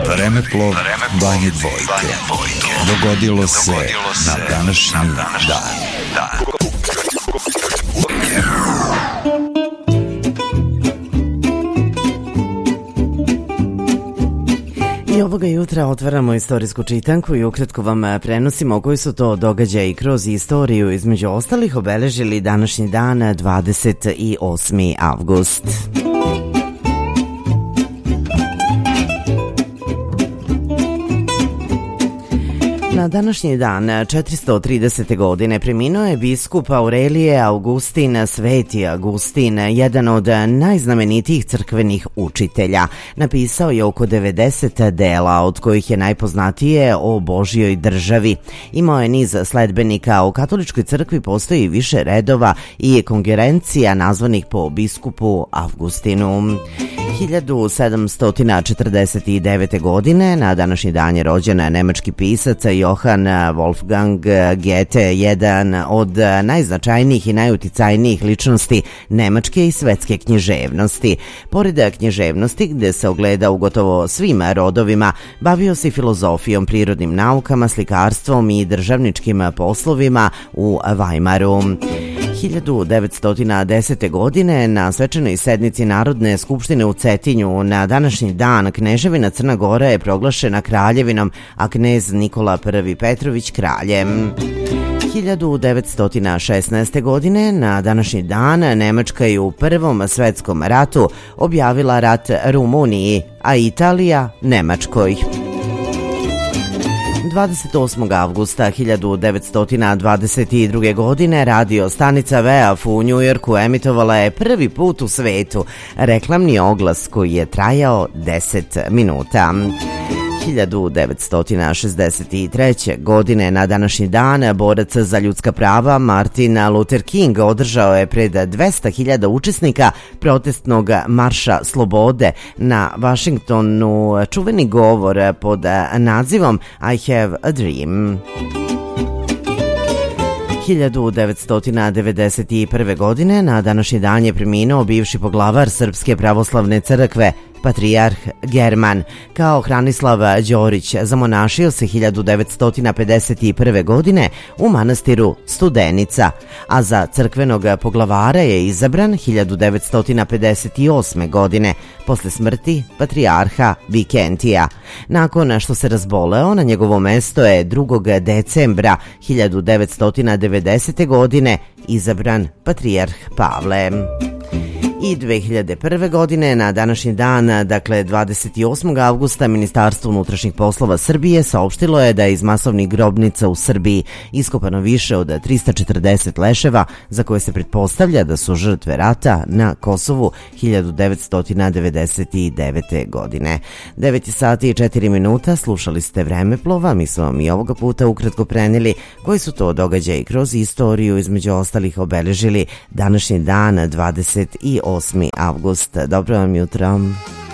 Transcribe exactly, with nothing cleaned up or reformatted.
Vremeplov Banje Dvojke. Dogodilo se na današnji dan. I ovoga jutra otvaramo istorijsku čitanku i ukratko vam prenosimo koji su to događaji kroz istoriju. Između ostalih obeležili današnji dan dvadeset osmi avgust. Na današnji dan, četiristo tridesete. godine, preminuo je biskup Aurelije Augustin Sveti Augustin, jedan od najznamenitijih crkvenih učitelja. Napisao je oko devedeset dela, od kojih je najpoznatije o Božjoj državi. Imao je niz sledbenika, u katoličkoj crkvi postoji više redova i kongerencija nazvanih po biskupu Augustinu. hiljadu sedamsto četrdeset devete. godine, na današnji dan je rođen nemački pisac Johann Wolfgang Goethe, jedan od najznačajnijih i najuticajnijih ličnosti nemačke i svetske književnosti. Pored književnosti, gde se ogleda u gotovo svim rodovima, bavio se filozofijom, prirodnim naukama, slikarstvom i državničkim poslovima u Weimaru. hiljadu devetsto desete. godine, na svečanoj sednici Narodne skupštine u Cetinju, na današnji dan Kneževina Crna Gora je proglašena kraljevinom, a knez Nikola Prvi Petrović kraljem. hiljadu devetsto šesnaeste. godine, na današnji dan, Nemačka je u Prvom svetskom ratu objavila rat Rumuniji, a Italija Nemačkoj. dvadeset osmog avgusta hiljadu devetsto dvadeset druge. godine radio stanica V A F u Njujorku emitovala je prvi put u svetu reklamni oglas koji je trajao deset minuta. hiljadu devetsto šezdeset treće. godine, na današnji dan, borac za ljudska prava Martin Luther King održao je pred dvesta hiljada učesnika protestnog marša slobode na Vašingtonu čuveni govor pod nazivom I have a dream. hiljadu devetsto devedeset prve. godine, na današnji dan je preminuo bivši poglavar Srpske pravoslavne crkve, patrijarh German. Kao Hranislav Đorić zamonašio se hiljadu devetsto pedeset prve. godine u manastiru Studenica, a za crkvenog poglavara je izabran hiljadu devetsto pedeset osme. godine, posle smrti patrijarha Vikentija. Nakon što se razboleo, na njegovo mesto je drugog decembra hiljadu devetsto devedesete. godine izabran patrijarh Pavle. I dve hiljade prve. godine, na današnji dan, dakle dvadeset osmog avgusta, Ministarstvo unutrašnjih poslova Srbije saopštilo je da je iz masovnih grobnica u Srbiji iskopano više od trista četrdeset leševa za koje se pretpostavlja da su žrtve rata na Kosovu hiljadu devetsto devedeset devete. godine. devet sati i četiri minuta, slušali ste Vremeplova, mi smo vam i ovoga puta ukratko preneli koji su to događaji kroz istoriju, između ostalih obeležili današnji dan dvadeset osmi avgust. Dobro vam jutro.